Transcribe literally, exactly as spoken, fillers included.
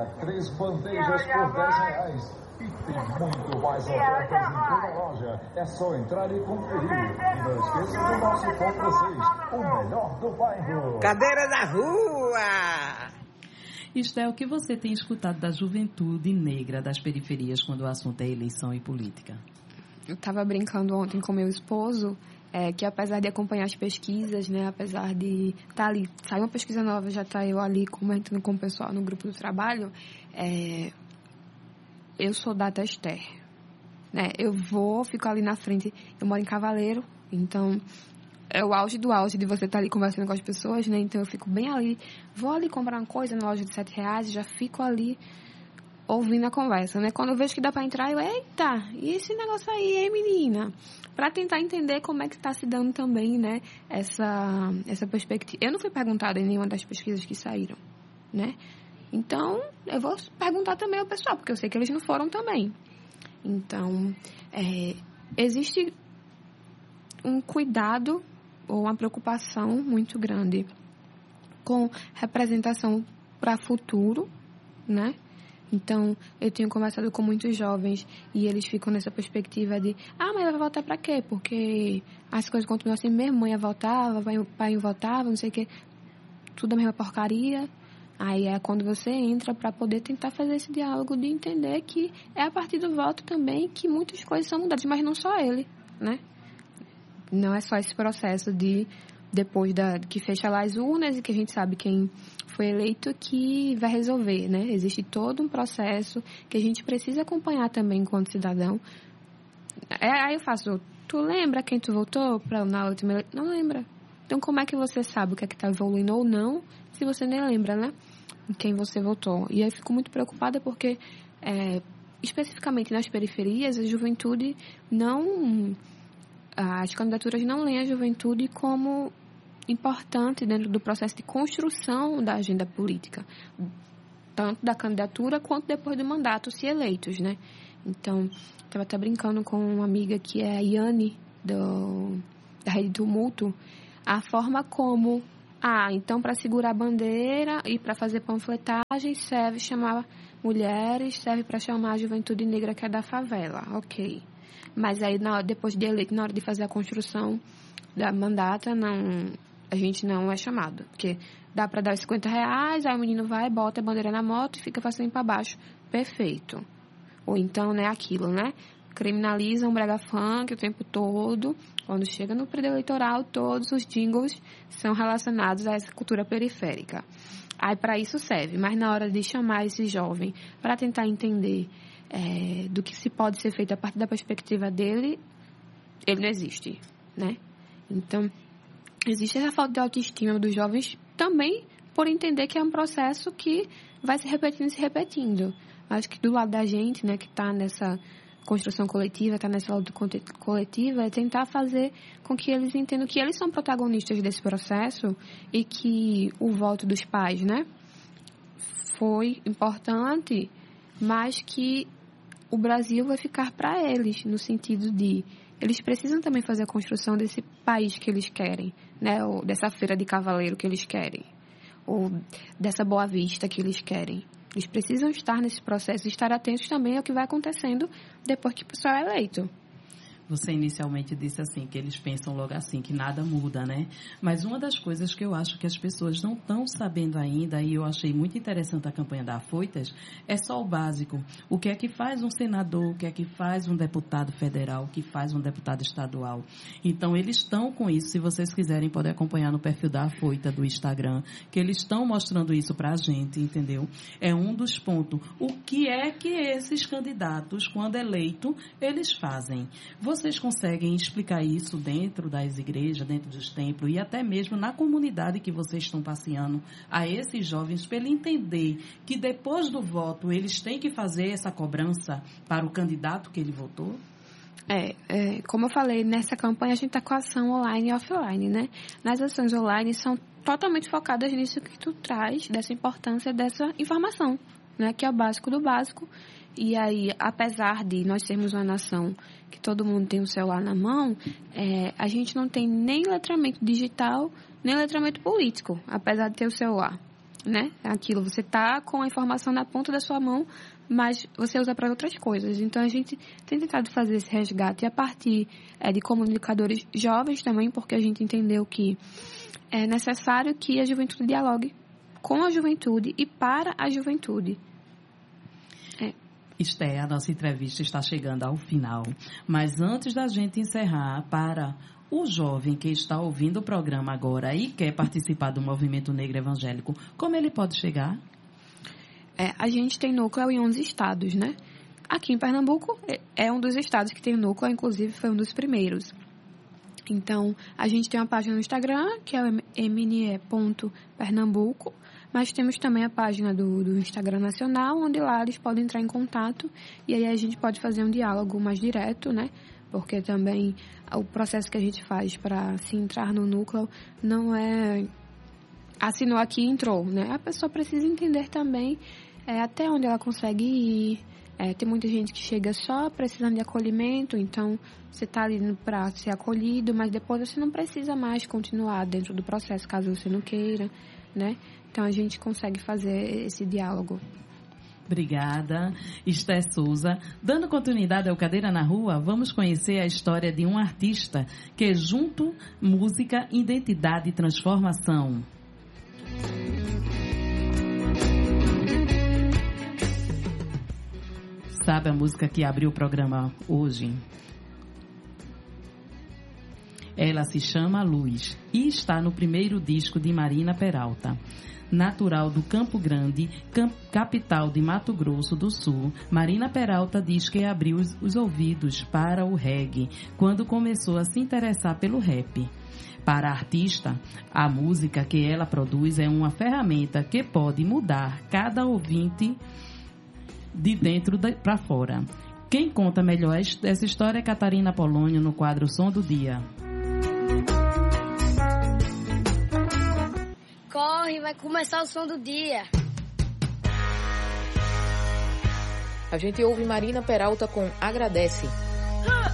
Olha, três bandejas por dez reais. E tem muito mais ofertas em toda a loja. É só entrar e conferir. E não esqueça do nosso Compra seis, o melhor do bairro. Cadeira da rua! Isto é o que você tem escutado da juventude negra das periferias quando o assunto é eleição e política. Eu estava brincando ontem com meu esposo, é, que apesar de acompanhar as pesquisas, né, apesar de estar tá ali, sai uma pesquisa nova, já está eu ali comentando com o pessoal no grupo do trabalho, é, eu sou da Tester, né, eu vou, fico ali na frente, eu moro em Cavaleiro, então é o auge do auge de você estar tá ali conversando com as pessoas, né, então eu fico bem ali, vou ali comprar uma coisa na loja de sete reais, já fico ali ouvindo a conversa, né? Quando eu vejo que dá para entrar, eu, eita, e esse negócio aí, hein, menina? Para tentar entender como é que está se dando também, né, essa, essa perspectiva. Eu não fui perguntada em nenhuma das pesquisas que saíram, né? Então, eu vou perguntar também ao pessoal, porque eu sei que eles não foram também. Então, é, existe um cuidado ou uma preocupação muito grande com representação para futuro, né? Então, eu tenho conversado com muitos jovens e eles ficam nessa perspectiva de ah, mas vai voltar pra quê? Porque as coisas continuam assim mesmo, mãe voltava, pai voltava, não sei o quê, tudo a mesma porcaria. Aí é quando você entra para poder tentar fazer esse diálogo de entender que é a partir do voto também que muitas coisas são mudadas, mas não só ele, né? Não é só esse processo de depois da, que fecha lá as urnas e que a gente sabe quem foi eleito que vai resolver, né? Existe todo um processo que a gente precisa acompanhar também enquanto cidadão. É, aí eu faço, tu lembra quem tu votou pra, na última eleição? Não lembra. Então, como é que você sabe o que é que tá evoluindo ou não, se você nem lembra, né? Quem você votou. E aí eu fico muito preocupada porque, é, especificamente nas periferias, a juventude não... As candidaturas não leem a juventude como importante dentro do processo de construção da agenda política, tanto da candidatura quanto depois do mandato, se eleitos, né? Então, estava até brincando com uma amiga que é a Yane, do, da Rede Tumulto, a forma como, ah, então para segurar a bandeira e para fazer panfletagem serve chamar mulheres, serve para chamar a juventude negra que é da favela, ok. Mas aí, na, depois de eleito, na hora de fazer a construção da mandata, não... a gente não é chamado, porque dá para dar cinquenta reais, aí o menino vai, bota a bandeira na moto e fica passando para baixo. Perfeito. Ou então, né, aquilo, né? Criminalizam o brega funk o tempo todo. Quando chega no período eleitoral, todos os jingles são relacionados a essa cultura periférica. Aí, para isso serve. Mas na hora de chamar esse jovem para tentar entender é, do que se pode ser feito a partir da perspectiva dele, ele não existe, né? Então... existe essa falta de autoestima dos jovens também por entender que é um processo que vai se repetindo e se repetindo. Acho que do lado da gente, né, que está nessa construção coletiva, está nessa luta coletiva, é tentar fazer com que eles entendam que eles são protagonistas desse processo e que o voto dos pais, né, foi importante, mas que o Brasil vai ficar para eles, no sentido de eles precisam também fazer a construção desse país que eles querem, né? Ou dessa feira de cavaleiro que eles querem, ou dessa Boa Vista que eles querem. Eles precisam estar nesse processo e estar atentos também ao que vai acontecendo depois que o pessoal é eleito. Você inicialmente disse assim, que eles pensam logo assim, que nada muda, né? Mas uma das coisas que eu acho que as pessoas não estão sabendo ainda, e eu achei muito interessante a campanha da Afoitas, é só o básico. O que é que faz um senador, o que é que faz um deputado federal, o que faz um deputado estadual. Então, eles estão com isso, se vocês quiserem, podem acompanhar no perfil da Afoita do Instagram, que eles estão mostrando isso para a gente, entendeu? É um dos pontos. O que é que esses candidatos, quando eleitos, eles fazem? Vocês conseguem explicar isso dentro das igrejas, dentro dos templos e até mesmo na comunidade que vocês estão passeando a esses jovens para ele entender que depois do voto eles têm que fazer essa cobrança para o candidato que ele votou? É, é como eu falei, nessa campanha a gente está com a ação online e offline, né? Nas ações online são totalmente focadas nisso que tu traz, dessa importância dessa informação, né? Que é o básico do básico. E aí, apesar de nós sermos uma nação que todo mundo tem um celular na mão, é, a gente não tem nem letramento digital, nem letramento político, apesar de ter o celular. né? Aquilo, você tá com a informação na ponta da sua mão, mas você usa para outras coisas. Então, a gente tem tentado fazer esse resgate a partir é, de comunicadores jovens também, porque a gente entendeu que é necessário que a juventude dialogue com a juventude e para a juventude. É. Esté, a nossa entrevista está chegando ao final, mas antes da gente encerrar, para o jovem que está ouvindo o programa agora e quer participar do Movimento Negro Evangélico, como ele pode chegar? É, a gente tem núcleo em onze estados, né? Aqui em Pernambuco é um dos estados que tem núcleo, inclusive foi um dos primeiros. Então, a gente tem uma página no Instagram, que é o m n e ponto pernambuco, mas temos também a página do, do Instagram Nacional, onde lá eles podem entrar em contato e aí a gente pode fazer um diálogo mais direto, né? Porque também o processo que a gente faz para se entrar no núcleo não é assinou aqui e entrou, né? A pessoa precisa entender também é, até onde ela consegue ir. É, tem muita gente que chega só precisando de acolhimento, então você está ali para ser acolhido, mas depois você não precisa mais continuar dentro do processo, caso você não queira, né? Então a gente consegue fazer esse diálogo. Obrigada, Esté Souza. Dando continuidade ao Cadeira na Rua, vamos conhecer a história de um artista que é junto música, identidade e transformação. Sabe a música que abriu o programa hoje? Ela se chama Luz e está no primeiro disco de Marina Peralta. Natural do Campo Grande, capital de Mato Grosso do Sul, Marina Peralta diz que abriu os, os ouvidos para o reggae quando começou a se interessar pelo rap. Para a artista, a música que ela produz é uma ferramenta que pode mudar cada ouvinte de dentro para fora. Quem conta melhor essa história é Catarina Polônio no quadro Som do Dia. Corre, vai começar o som do dia. A gente ouve Marina Peralta com Agradece.